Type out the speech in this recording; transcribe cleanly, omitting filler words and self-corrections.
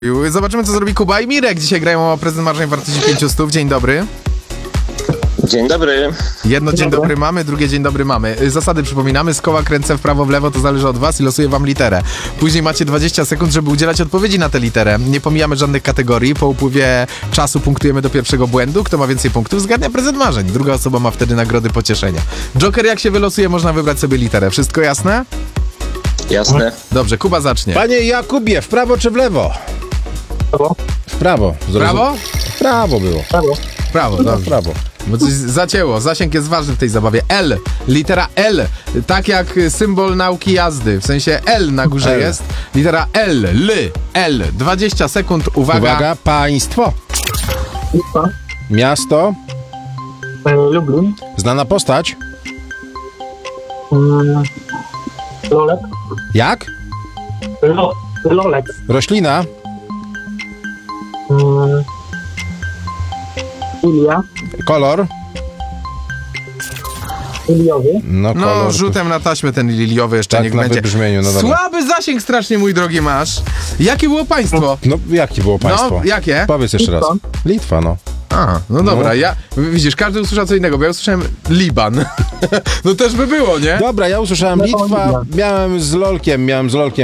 Zobaczymy, co zrobi Kuba i Mirek. Dzisiaj grają o prezent marzeń w wartości 500. Dzień dobry. Dzień dobry. Jedno dzień dobry mamy, drugie dzień dobry mamy. Zasady przypominamy, z koła kręcę w prawo, w lewo, to zależy od was i losuję wam literę. Później macie 20 sekund, żeby udzielać odpowiedzi na tę literę. Nie pomijamy żadnych kategorii. Po upływie czasu punktujemy do pierwszego błędu. Kto ma więcej punktów, zgarnia prezent marzeń. Druga osoba ma wtedy nagrody pocieszenia. Joker, jak się wylosuje, można wybrać sobie literę. Wszystko jasne? Jasne. Dobrze, Kuba zacznie. Panie Jakubie, w prawo czy w lewo? Prawo. W prawo. Prawo? W prawo było. Prawo. Prawo, No, w dobrze. prawo. Bo coś zacięło. Zasięg jest ważny w tej zabawie. L. Litera L. Tak jak symbol nauki jazdy. W sensie L na górze L. jest. Litera L. L. 20 sekund. Uwaga. Uwaga, państwo. Litwa. Miasto. Lublin. Znana postać. Lolek. Jak? Lolek. Roślina. Ilia. Kolor. Iliowy. No, No, kolor. rzutem na taśmę ten liliowy jeszcze Tak, niech na będzie. wybrzmieniu, no dobra. Słaby zasięg strasznie, mój drogi, masz. Jakie było państwo? No, jakie było państwo? No, jakie? Powiedz jeszcze raz. Litwa. Litwa, no. A, no dobra, No. ja, widzisz, każdy usłyszał co innego, bo ja usłyszałem Liban. No też by było, nie? Dobra, ja usłyszałem No, Litwa, Liban. miałem z Lolkiem